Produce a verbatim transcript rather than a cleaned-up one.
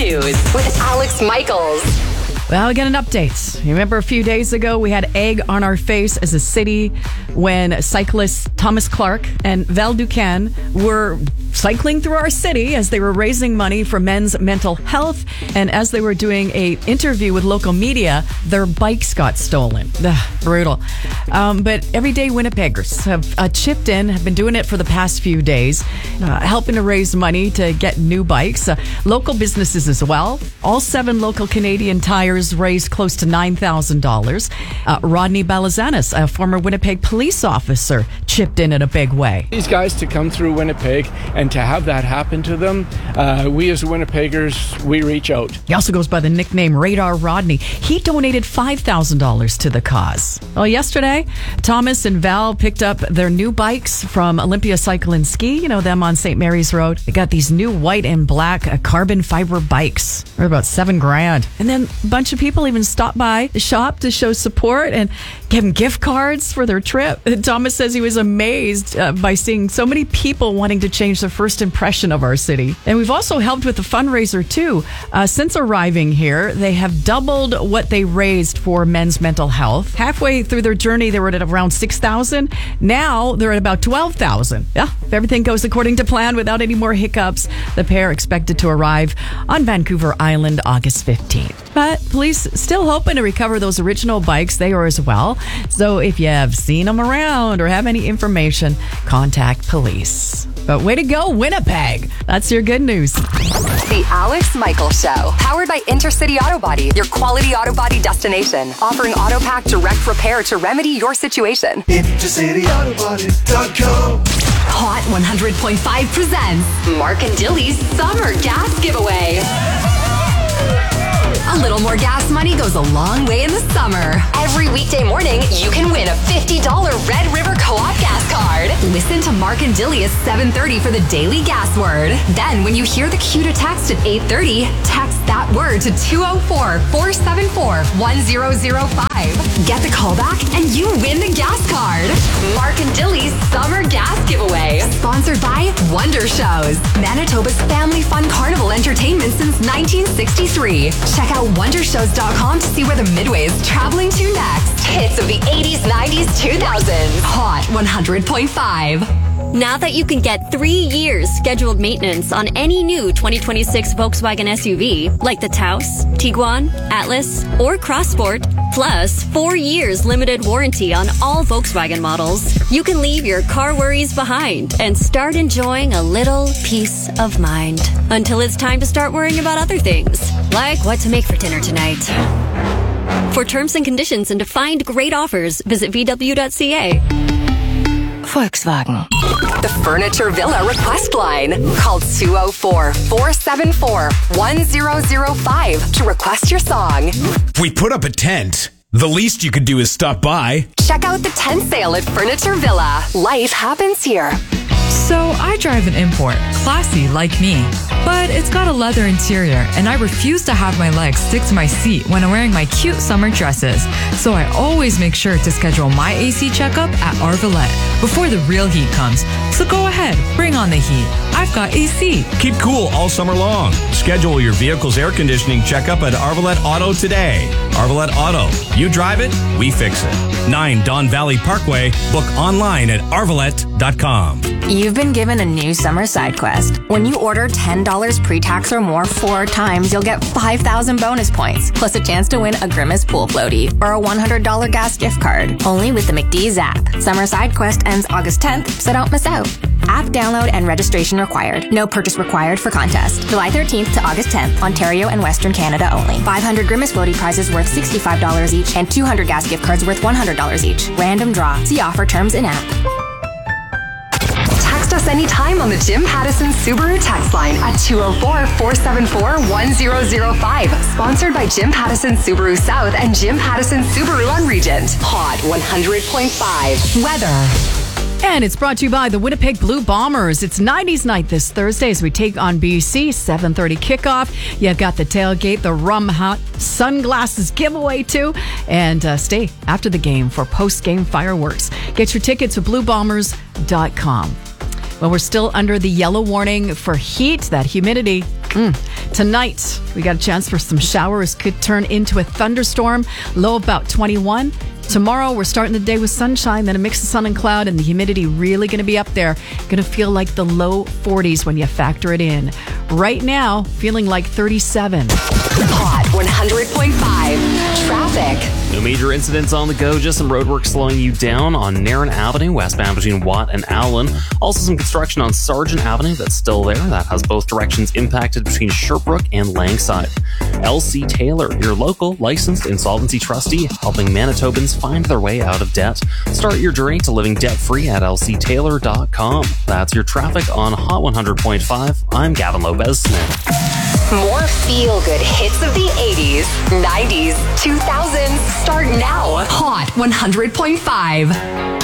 News with Alex Michaels. Well, I got an update. You remember a few days ago, we had egg on our face as a city when cyclists Thomas Clark and Val Duquesne were cycling through our city as they were raising money for men's mental health. And as they were doing a interview with local media, their bikes got stolen. Ugh, brutal. Um, but everyday Winnipeggers have uh, chipped in, have been doing it for the past few days, uh, helping to raise money to get new bikes. Uh, local businesses as well. All seven local Canadian Tires raised close to nine thousand dollars. Uh, Rodney Balazanis, a former Winnipeg police officer, chipped in in a big way. These guys to come through Winnipeg and to have that happen to them, uh, we as Winnipeggers, we reach out. He also goes by the nickname Radar Rodney. He donated five thousand dollars to the cause. Well, yesterday, Thomas and Val picked up their new bikes from Olympia Cycle and Ski. You know them on Saint Mary's Road. They got these new white and black uh, carbon fiber bikes. They're about seven grand. And then a bunch of people even stopped by the shop to show support and give them gift cards for their trip. And Thomas says he was amazed uh, by seeing so many people wanting to change their first impression of our city. And we've also helped with the fundraiser too. Uh, since arriving here, they have doubled what they raised for men's mental health. Halfway through their journey, they were at around six thousand. Now they're at about twelve thousand. Yeah, if everything goes according to plan without any more hiccups, the pair expected to arrive on Vancouver Island August fifteenth. But police still hoping to recover those original bikes. They are as well. So if you have seen them around or have any information, contact police. But way to go, Winnipeg. That's your good news. The Alex Michaels Show, powered by Intercity Auto Body, your quality auto body destination, offering AutoPack direct repair to remedy your situation. Intercity Auto Body dot com. Hot one hundred point five presents Mark and Dilly's Summer Gas Giveaway. A little more gas money goes a long way in the summer. Every weekday morning, you can win a fifty dollars Red River Co-op gas card. Listen to Mark and Dilly at seven thirty for the daily gas word. Then, when you hear the cue to text at eight thirty, text that word to two oh four, four seven four, one oh oh five. Get the call back and you win the gas card. Mark and Dilly's Summer Gas Giveaway. Sponsored by Wonder Shows, Manitoba's family fun carnival entertainment since nineteen sixty-three. Check out wonder shows dot com to see where the Midway is traveling to next. Hits of the eighties, nineties, two thousands. Hot one hundred point five. Now that you can get three years scheduled maintenance on any new twenty twenty-six Volkswagen S U V, like the Taos, Tiguan, Atlas, or Crossport, plus four years limited warranty on all Volkswagen models, you can leave your car worries behind and start enjoying a little peace of mind. Until it's time to start worrying about other things, like what to make for dinner tonight. For terms and conditions and to find great offers, visit v w dot c a. Volkswagen. The Furniture Villa request line. Call two oh four, four seven four, one oh oh five to request your song. We put up a tent. The least you could do is stop by. Check out the tent sale at Furniture Villa. Life happens here. So I drive an import, classy like me, but it's got a leather interior and I refuse to have my legs stick to my seat when I'm wearing my cute summer dresses. So I always make sure to schedule my A C checkup at Arvalette before the real heat comes. So go ahead, bring on the heat. I've got A C. Keep cool all summer long. Schedule your vehicle's air conditioning checkup at Arvalette Auto today. Arvalette Auto. You drive it, we fix it. nine Don Valley Parkway. Book online at arvalette dot com. You've been given a new summer side quest. When you order ten dollars pre-tax or more four times, you'll get five thousand bonus points, plus a chance to win a Grimace pool floaty or a one hundred dollars gas gift card. Only with the McDee's app. Summer side quest ends August tenth, so don't miss out. App download and registration required. No purchase required for contest. July thirteenth to August tenth, Ontario and Western Canada only. five hundred Grimace floaty prizes worth sixty-five dollars each and two hundred gas gift cards worth one hundred dollars each. Random draw. See offer terms in app. Text us anytime on the Jim Pattison Subaru text line at two oh four, four seven four, one oh oh five. Sponsored by Jim Pattison Subaru South and Jim Pattison Subaru on Regent. Hot one hundred point five. Weather. And it's brought to you by the Winnipeg Blue Bombers. It's nineties night this Thursday as we take on B C. seven thirty kickoff. You've got the tailgate, the rum hot sunglasses giveaway too. And uh, stay after the game for post-game fireworks. Get your tickets at blue bombers dot com. Well, we're still under the yellow warning for heat. That humidity Mm. Tonight, we got a chance for some showers. Could turn into a thunderstorm. Low about twenty-one. Tomorrow, we're starting the day with sunshine, then a mix of sun and cloud, and the humidity really going to be up there. Going to feel like the low forties when you factor it in. Right now, feeling like thirty-seven. Hot one hundred point five. Traffic. No major incidents on the go, just some roadwork slowing you down on Narran Avenue, westbound between Watt and Allen. Also some construction on Sargent Avenue that's still there. That has both directions impacted between Sherbrooke and Langside. L C Taylor, your local licensed insolvency trustee, helping Manitobans find their way out of debt. Start your journey to living debt-free at l c taylor dot com. That's your traffic on Hot one hundred point five. I'm Gavin Lopez-Smith. More feel-good hits of the eighties, nineties, two thousands start now. Hot one hundred point five.